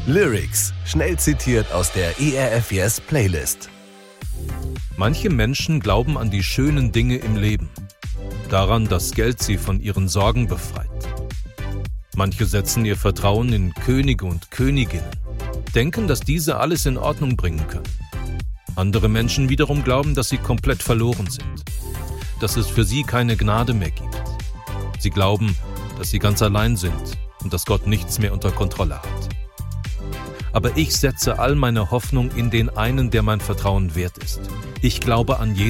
Lyrics, schnell zitiert aus der ERF Yes Playlist. Manche Menschen glauben an die schönen Dinge im Leben, daran, dass Geld sie von ihren Sorgen befreit. Manche setzen ihr Vertrauen in Könige und Königinnen, denken, dass diese alles in Ordnung bringen können. Andere Menschen wiederum glauben, dass sie komplett verloren sind, dass es für sie keine Gnade mehr gibt. Sie glauben, dass sie ganz allein sind und dass Gott nichts mehr unter Kontrolle hat. Aber ich setze all meine Hoffnung in den einen, der mein Vertrauen wert ist. Ich glaube an Jesus.